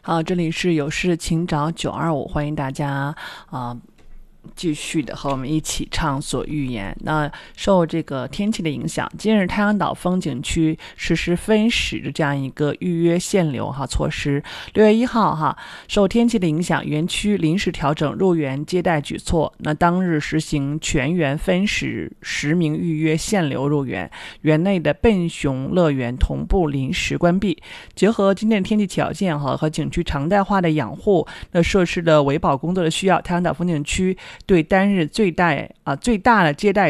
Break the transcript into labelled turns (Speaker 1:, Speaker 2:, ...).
Speaker 1: 好，这里是有事请找925，欢迎大家继续的和我们一起畅所欲言。那受这个天气的影响，今日太阳岛风景区实施分时的这样一个预约限流措施。6月1号受天气的影响，园区临时调整入园接待举措。那当日实行全园分时10名预约限流入园，园内的笨熊乐园同步临时关闭。结合今天的天气条件和景区常态化的养护那设施的维保工作的需要，太阳岛风景区对单日最大的接待